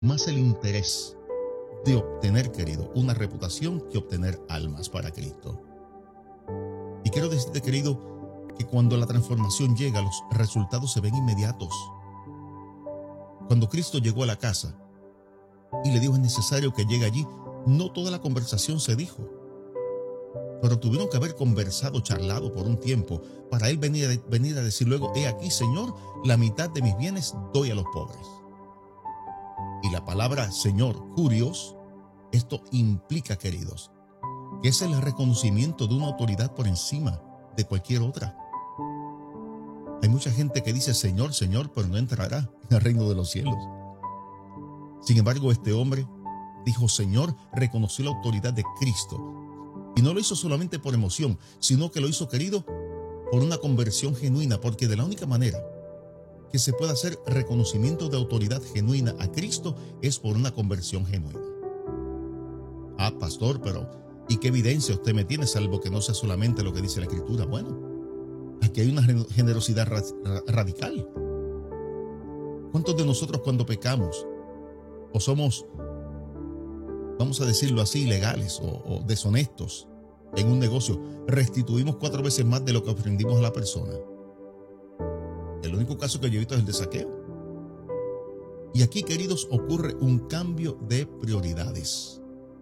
más el interés de obtener, querido, una reputación que obtener almas para Cristo. Y quiero decirte, querido, que cuando la transformación llega, los resultados se ven inmediatos. Cuando Cristo llegó a la casa y le dijo: es necesario que llegue allí, no toda la conversación se dijo, pero tuvieron que haber conversado, charlado por un tiempo, para él venir a decir luego: he aquí, Señor, la mitad de mis bienes doy a los pobres. Y la palabra Señor, Curios, esto implica, queridos, que es el reconocimiento de una autoridad por encima de cualquier otra. Hay mucha gente que dice Señor, Señor, pero no entrará en el reino de los cielos. Sin embargo, este hombre dijo Señor, reconoció la autoridad de Cristo. Y no lo hizo solamente por emoción, sino que lo hizo, querido, por una conversión genuina, porque de la única manera que se puede hacer reconocimiento de autoridad genuina a Cristo es por una conversión genuina. Ah, pastor, pero ¿y qué evidencia usted me tiene, salvo que no sea solamente lo que dice la Escritura? Bueno, aquí hay una generosidad radical. ¿Cuántos de nosotros cuando pecamos o somos, vamos a decirlo así, ilegales o deshonestos en un negocio, restituimos 4 veces más de lo que ofendimos a la persona? El único caso que yo he visto es el de saqueo. Y aquí, queridos, ocurre un cambio de prioridades.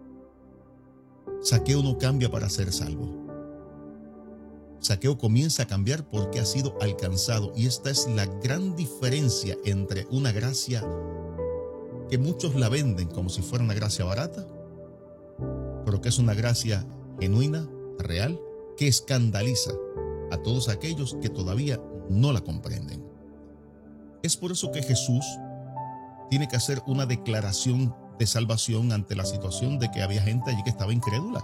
Saqueo no cambia para ser salvo. Saqueo comienza a cambiar porque ha sido alcanzado. Y esta es la gran diferencia entre una gracia que muchos la venden como si fuera una gracia barata, pero que es una gracia genuina, real, que escandaliza a todos aquellos que todavía no la comprenden. Es por eso que Jesús tiene que hacer una declaración de salvación ante la situación de que había gente allí que estaba incrédula.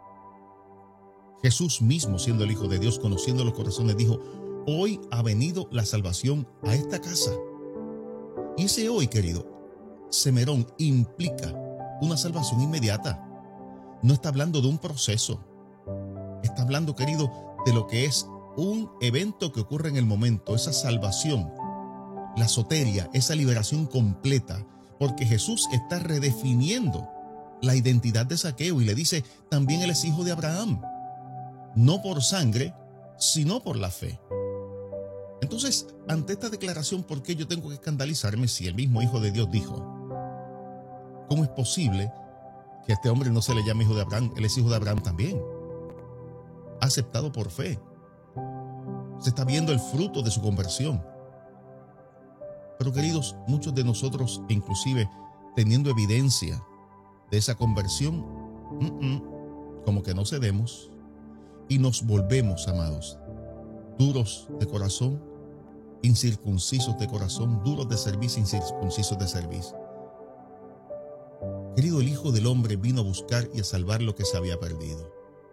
Jesús mismo, siendo el Hijo de Dios, conociendo los corazones, dijo: hoy ha venido la salvación a esta casa. Y ese hoy, querido, semerón, implica una salvación inmediata. No está hablando de un proceso. Está hablando, querido, de lo que es un evento que ocurre en el momento, esa salvación, la soteria, esa liberación completa, porque Jesús está redefiniendo la identidad de Saqueo y le dice: también él es hijo de Abraham, no por sangre, sino por la fe. Entonces, ante esta declaración, ¿por qué yo tengo que escandalizarme si el mismo Hijo de Dios dijo: ¿cómo es posible que a este hombre no se le llame hijo de Abraham? Él es hijo de Abraham también, aceptado por fe. Se está viendo el fruto de su conversión. Pero, queridos, muchos de nosotros, inclusive teniendo evidencia de esa conversión, como que no cedemos y nos volvemos, amados, duros de corazón, incircuncisos de corazón, duros de cerviz, incircuncisos de cerviz. Querido, el Hijo del Hombre vino a buscar y a salvar lo que se había perdido.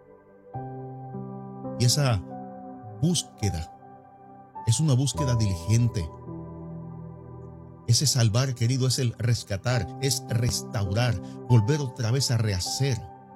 Y esa búsqueda es una búsqueda diligente. Ese salvar, querido, es el rescatar, es restaurar, volver otra vez a rehacer.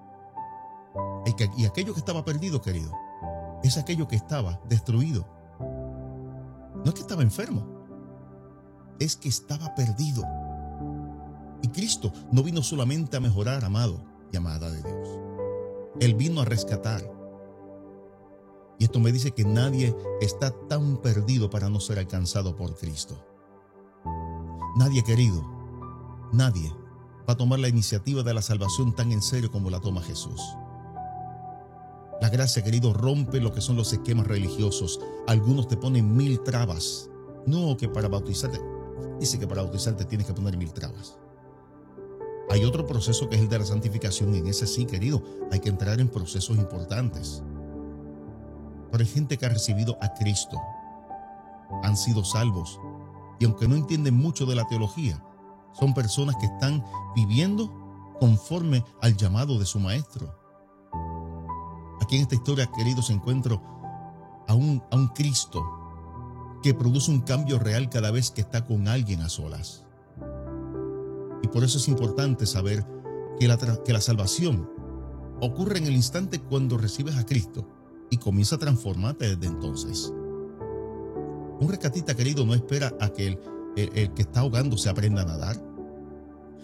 Y aquello que estaba perdido, querido, es aquello que estaba destruido. No es que estaba enfermo, es que estaba perdido. Y Cristo no vino solamente a mejorar, amado y amada de Dios. Él vino a rescatar. Y esto me dice que nadie está tan perdido para no ser alcanzado por Cristo. Nadie, querido, nadie va a tomar la iniciativa de la salvación tan en serio como la toma Jesús. La gracia, querido, rompe lo que son los esquemas religiosos. Algunos te ponen 1000 trabas. No, que para bautizarte, dice que para bautizarte tienes que poner 1000 trabas. Hay otro proceso que es el de la santificación, y en ese sí, querido, hay que entrar en procesos importantes. Pero hay gente que ha recibido a Cristo, han sido salvos, y aunque no entienden mucho de la teología, son personas que están viviendo conforme al llamado de su maestro. Aquí en esta historia, queridos, encuentro a un Cristo que produce un cambio real cada vez que está con alguien a solas. Y por eso es importante saber que la salvación ocurre en el instante cuando recibes a Cristo y comienza a transformarte desde entonces. Un rescatista, querido, no espera a que el que está ahogándose aprenda a nadar.